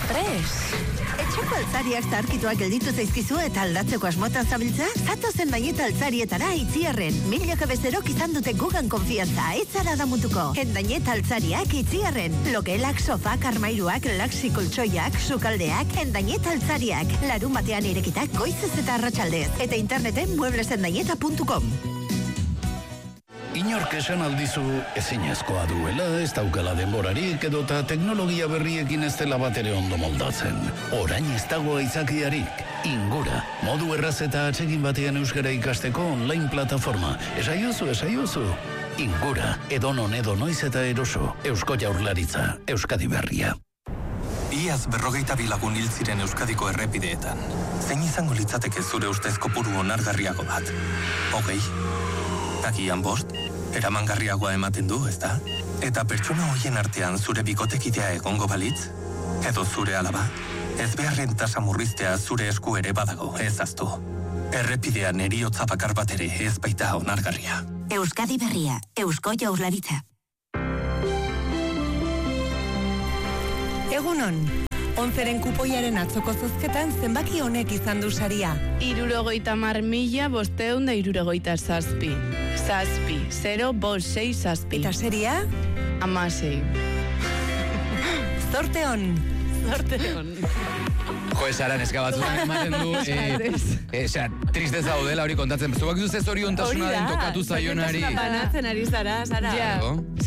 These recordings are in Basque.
Etxeko altzariak zaharkituak gelditu zaizkizu eta aldatzeko asmotan zabiltza? Zatozen Endañeta altzarietara Itziarren. Milaka bezerok izan dute gugan konfiantza, ez zara damutuko. Endañeta altzariak Itziarren. Logelak, sofak, armairuak, laxi koltsoiak, sukaldeak, Endañeta altzariak. Larun batean irekitak goizez eta arratsaldez. Eta interneten mueblesendañeta.com. Inork esan aldizu ezinezkoa duela, ez daukala denborarik edota teknologia berriekin ez dela batere ondo moldatzen. Orain ez dago aitzakiarik. Ingura, modu erraz eta atsegin batean euskara ikasteko online plataforma. Esaiozu. Ingura, edonon edo noiz eta eroso. Eusko Jaurlaritza, Euskadi Berria. Iaz 42 lagun hil ziren Euskadiko errepideetan. Zein izango litzateke zure ustez kopuru onargarriago bat? 20? Agian 5? Eramangarriagoa ematen du, ezta? Eta pertsona hoien artean zure bikotekidea egongo balitz? Edo zure alaba? Ez beharren tasa murriztea zure esku ere badago, ez aztu. Errepidean heriotza bakar bat ere ez baita onargarria. Euskadi Berria, Eusko Jaurlaritza. Egunon, 11ren kupoiaren atzoko zozketan zenbaki honek izan du saria. 70.567. Zazpi, 056 zazpi. Eta seria? 16. Zorte hon. Jo, Sara, neska batzutan ematen du, tristeza daudela hori kontatzen. Zuak duzu zoriontasuna den tokatu zaionari. Banatzen ari zara, Sara. Ja,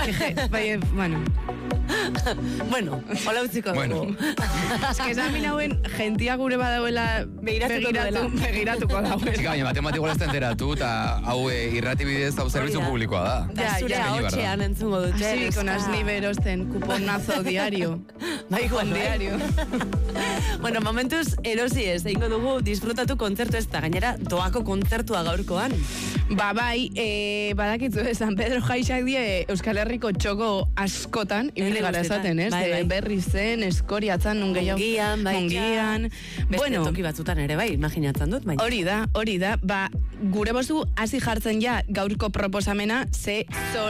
Bueno, hola utziko dugu. Esan hauen gentia gure badauela begiratuko dauen. Txika, baina matematik gola ez da enteratu, eta hau irratibidez hau zerbitzu publikoa da. Da, zure haotxean entzungo dute. Así, con asni berosten, kuponazo diario. Bai, diario. Bueno, momentuz erosi ez, egingo dugu disfrutatu kontzertu ez da, gainera doako kontzertua gaurkoan. Bai, badakitzu San Pedro Jaixak die Euskal Herriko txoko askotan, ibili gara esaten, ez? Berri zen, Eskoriatzan, nun gehiago. Mongian. Beste toki batzutan ere, bai, imaginatzen dut, baina. Hori da, gure bozu hasi jartzen ja gaurko proposamena, ze